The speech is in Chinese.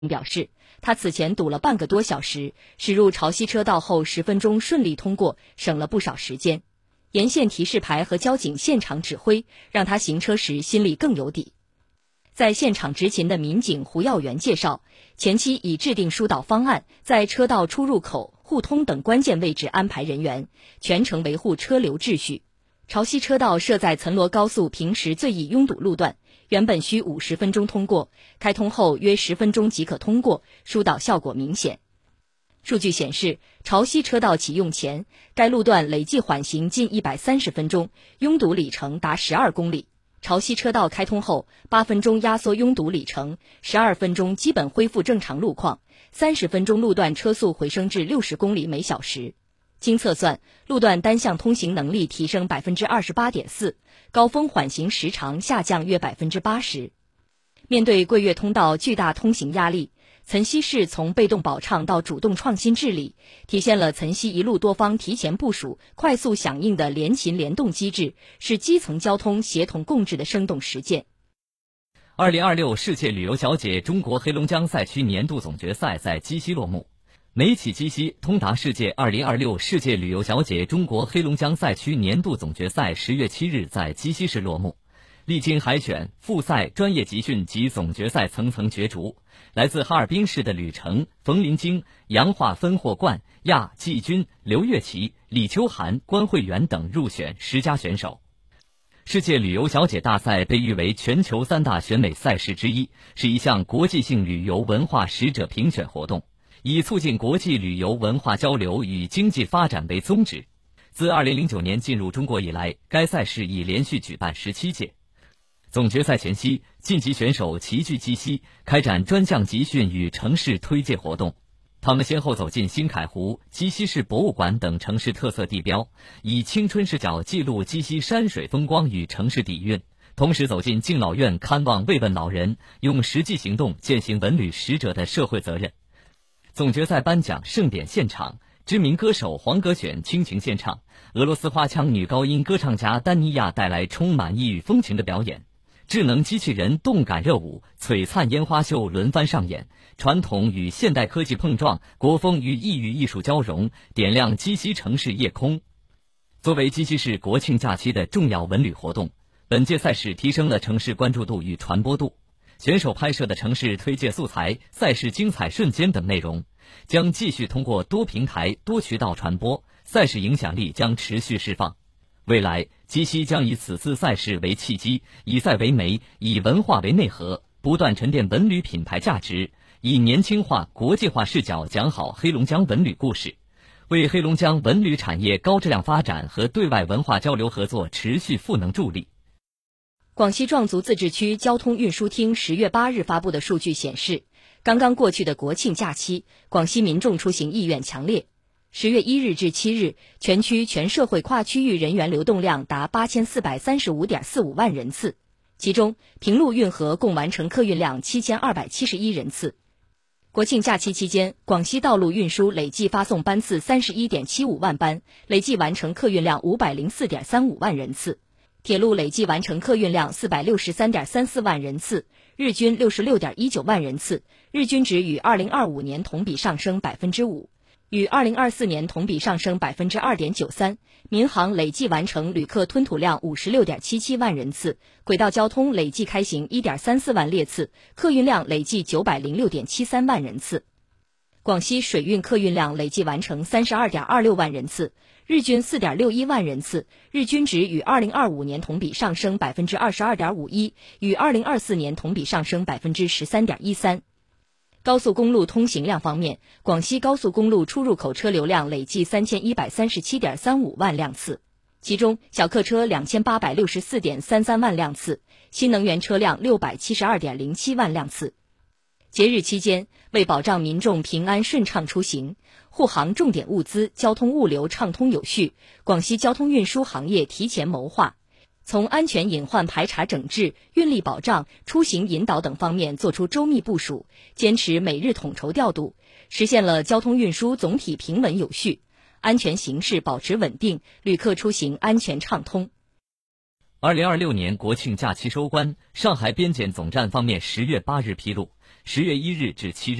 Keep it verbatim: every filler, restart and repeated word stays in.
表示，他此前堵了半个多小时，驶入潮汐车道后十分钟顺利通过，省了不少时间。沿线提示牌和交警现场指挥，让他行车时心里更有底。在现场执勤的民警胡耀元介绍，前期已制定疏导方案，在车道出入口、互通等关键位置安排人员，全程维护车流秩序。潮汐车道设在岑罗高速平时最易拥堵路段，原本需五十分钟通过，开通后约十分钟即可通过，疏导效果明显。数据显示，潮汐车道启用前，该路段累计缓行近一百三十分钟，拥堵里程达十二公里。潮汐车道开通后，八分钟压缩拥堵里程，十二分钟基本恢复正常路况，三十分钟路段车速回升至六十公里每小时。经测算，路段单向通行能力提升 百分之二十八点四， 高峰缓行时长下降约 百分之八十。 面对桂粤通道巨大通行压力，岑溪市从被动保畅到主动创新治理，体现了岑溪一路多方提前部署、快速响应的联勤联动机制，是基层交通协同共治的生动实践。 二零二六世界旅游小姐中国黑龙江赛区年度总决赛在鸡西落幕。美企鸡西通达世界二零二六世界旅游小姐中国黑龙江赛区年度总决赛十月七日在鸡西市落幕。历经海选、复赛、专业集训及总决赛层层角逐，来自哈尔滨市的吕程、冯林晶、洋化分获冠、亚季军、刘月琪、李秋涵、关慧媛等入选十佳选手。世界旅游小姐大赛被誉为全球三大选美赛事之一，是一项国际性旅游文化使者评选活动，以促进国际旅游文化交流与经济发展为宗旨。自二零零九年进入中国以来，该赛事已连续举办十七届。总决赛前夕，晋级选手齐聚鸡西，开展专项集训与城市推介活动。他们先后走进新凯湖、鸡西市博物馆等城市特色地标，以青春视角记录鸡西山水风光与城市底蕴，同时走进敬老院看望慰问老人，用实际行动践行文旅使者的社会责任。总决赛颁奖盛典现场，知名歌手黄格选倾情献唱，俄罗斯花腔女高音歌唱家丹尼亚带来充满异域风情的表演。智能机器人动感热舞、璀璨烟花秀轮番上演，传统与现代科技碰撞，国风与异域艺术交融，点亮鸡西城市夜空。作为鸡西市国庆假期的重要文旅活动，本届赛事提升了城市关注度与传播度。选手拍摄的城市推介素材、赛事精彩瞬间等内容，将继续通过多平台、多渠道传播，赛事影响力将持续释放。未来，鸡西将以此次赛事为契机，以赛为媒，以文化为内核，不断沉淀文旅品牌价值，以年轻化、国际化视角讲好黑龙江文旅故事，为黑龙江文旅产业高质量发展和对外文化交流合作持续赋能助力。 广西壮族自治区交通运输厅十月八日发布的数据显示，刚刚过去的国庆假期，广西民众出行意愿强烈。十月一日至七日，全区全社会跨区域人员流动量达八千四百三十五点四五万人次，其中平陆运河共完成客运量七千二百七十一人次。国庆假期期间，广西道路运输累计发送班次三十一点七五万班，累计完成客运量五百零四点三五万人次。铁路累计完成客运量四百六十三点三四万人次，日均六十六点一九万人次，日均值与二零二五年同比上升百分之五。与二零二四年同比上升 百分之二点九三， 民航累计完成旅客吞吐量 五十六点七七万人次，轨道交通累计开行 一点三四万列次，客运量累计 九百零六点七三万人次。广西水运客运量累计完成 三十二点二六万人次，日均 四点六一万人次，日均值与二零二五年同比上升 百分之二十二点五一， 与二零二四年同比上升 百分之十三点一三。高速公路通行量方面，广西高速公路出入口车流量累计 三千一百三十七点三五万辆次，其中小客车 两千八百六十四点三三万辆次，新能源车辆 六百七十二点零七万辆次。节日期间，为保障民众平安顺畅出行，护航重点物资交通物流畅通有序，广西交通运输行业提前谋划，从安全隐患排查整治、运力保障、出行引导等方面做出周密部署，坚持每日统筹调度，实现了交通运输总体平稳有序，安全形势保持稳定，旅客出行安全畅通。 二零二六年国庆假期收官，上海边检总站方面十月八日披露， 十月一日至七日。